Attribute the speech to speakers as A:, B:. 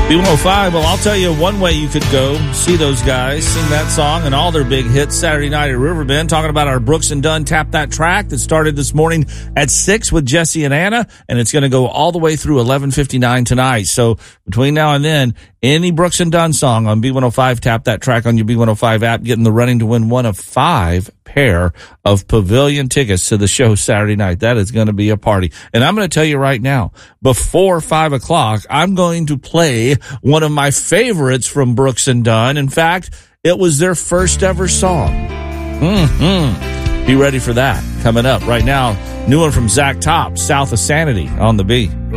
A: B105, well, I'll tell you one way you could go see those guys sing that song and all their big hits Saturday night at Riverbend. Talking about our Brooks and Dunn Tap That Track that started this morning at 6 with Jesse and Anna, and it's going to go all the way through 11:59 tonight. So between now and then, any Brooks and Dunn song on B105, Tap That Track on your B105 app, getting the running to win one of 5 pair of pavilion tickets to the show Saturday night. That is going to be a party. And I'm going to tell you right now, before 5 o'clock, I'm going to play one of my favorites from Brooks and Dunn. In fact, it was their first ever song. Be ready for that coming up right now. New one from Zach Top, South of Sanity on the B.